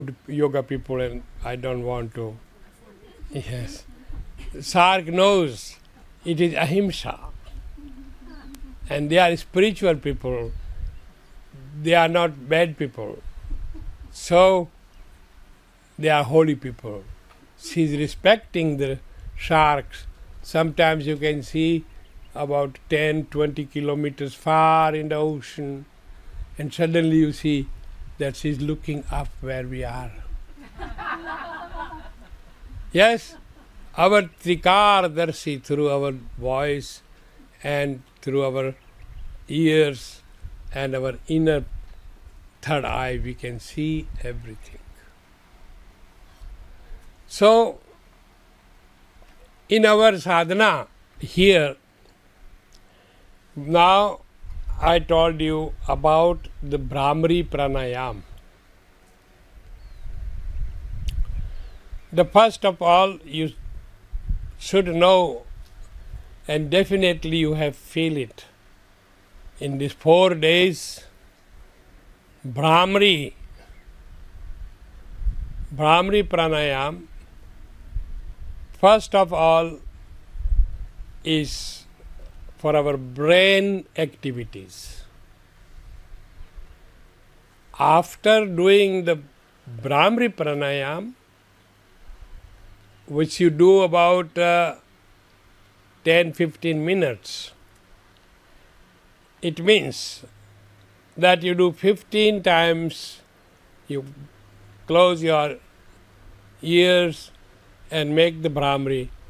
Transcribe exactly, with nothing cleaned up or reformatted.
yoga people, and I don't want to. Yes. Shark knows it is ahimsa. And they are spiritual people. They are not bad people. So, they are holy people. She is respecting the sharks. Sometimes you can see about ten, twenty kilometers far in the ocean, and suddenly you see that she is looking up where we are. Yes, our Trikardarshi, through our voice and through our ears and our inner third eye, we can see everything. So, in our sadhana here, now I told you about the Brahmari Pranayam. The first of all, you should know, and definitely you have feel it. In these four days, Brahmari, Brahmari Pranayam, first of all, is for our brain activities. After doing the Brahmari Pranayam, which you do about uh, ten to fifteen minutes, it means that you do fifteen times, you close your ears and make the Brahmari,